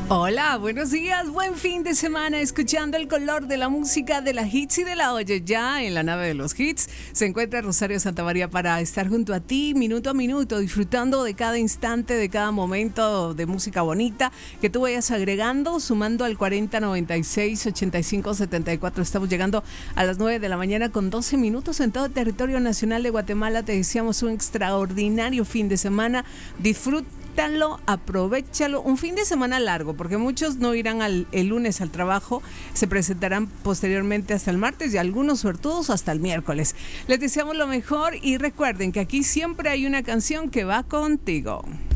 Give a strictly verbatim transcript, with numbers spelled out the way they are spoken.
Hola, buenos días, buen fin de semana, escuchando el color de la música de la hits y de la Oye. Ya en la nave de los hits se encuentra Rosario Santamaría para estar junto a ti minuto a minuto, disfrutando de cada instante, de cada momento de música bonita que tú vayas agregando, sumando al cuarenta noventa y seis ochenta y cinco setenta y cuatro. Estamos llegando a las nueve de la mañana con doce minutos en todo el territorio nacional de Guatemala. Te deseamos un extraordinario fin de semana. Disfruta. Aprovechalo, un fin de semana largo, porque muchos no irán al, el lunes al trabajo, se presentarán posteriormente hasta el martes y algunos suertudos hasta el miércoles. Les deseamos lo mejor y recuerden que aquí siempre hay una canción que va contigo.